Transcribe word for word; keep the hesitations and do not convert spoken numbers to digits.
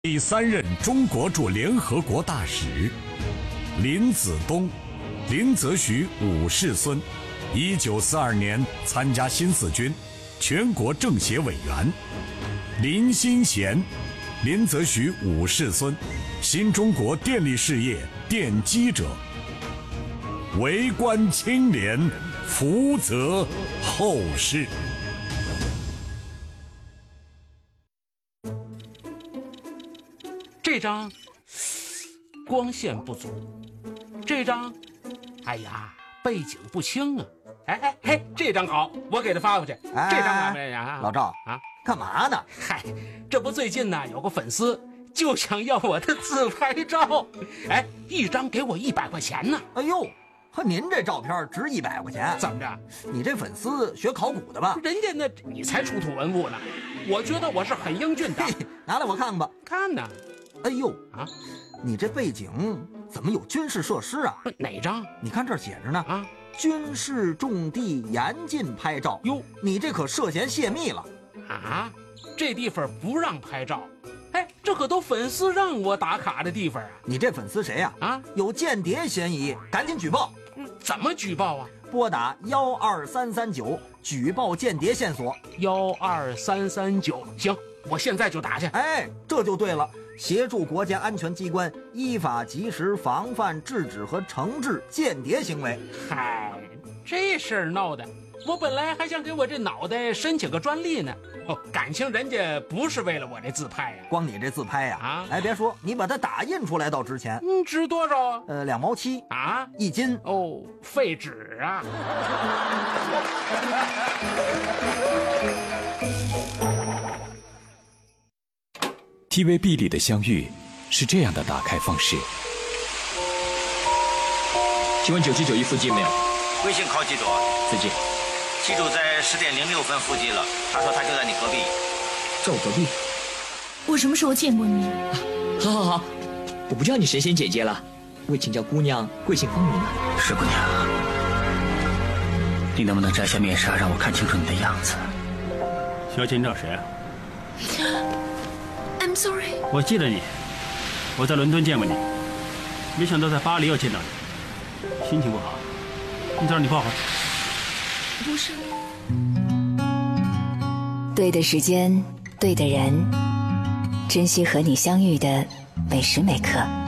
第三任中国驻联合国大使林子东，林则徐五世孙，一九四二年参加新四军，全国政协委员。林新贤，林则徐五世孙，新中国电力事业奠基者。为官清廉，福泽后世。 这张光线不足，这张，哎呀，背景不清啊！哎哎嘿，这张好，我给他发过去。 哎、 这张咋没呀？ 老赵啊， 干嘛呢？ 嗨，这不最近呢有个粉丝就想要我的自拍照，哎，一张给我一百块钱呢。 哎呦，和您这照片值一百块钱？ 怎么着？ 你这粉丝学考古的吧？ 人家那你才出土文物呢，我觉得我是很英俊的。 拿来我看看吧。 看呢。 哎呦啊， 你这背景怎么有军事设施啊？ 哪张？ 你看这儿写着呢啊， 军事重地严禁拍照。 哟， 你这可涉嫌泄密了啊！这地方不让拍照，哎，这可都粉丝让我打卡的地方啊！ 你这粉丝谁呀？ 啊， 有间谍嫌疑，赶紧举报！ 嗯，怎么举报啊？ 拨打幺二三三九举报间谍线索。 幺二三三九，行，我现在就打去。 哎，这就对了。协助国家安全机关依法及时防范制止和惩治间谍行为。 嗨，这事儿闹的，我本来还想给我这脑袋申请个专利呢。哦，感情人家不是为了我这自拍呀、啊， 光你这自拍呀、啊， 啊， 哎，别说，你把它打印出来倒值钱。 嗯，值多少啊？ 呃，两毛七啊， 一斤。 哦，废纸啊。 T V B 里的相遇是这样的打开方式。 请问九七九一附近没有？ 微信靠记住， 附近。 记住在十点零六分附近了。他说他就在你隔壁。 在我隔壁？ 我什么时候见过你？ 啊、好好好，我不叫你神仙姐姐了，我请叫姑娘，贵姓芳名啊？ 石姑娘，你能不能摘下面纱，让我看清楚你的样子？ 小姐，你找谁啊？ I'm sorry。 我记得你，我在伦敦见过你，没想到在巴黎又见到你。心情不好，你再让你抱会儿。 不是。 对的时间，对的人，珍惜和你相遇的每时每刻。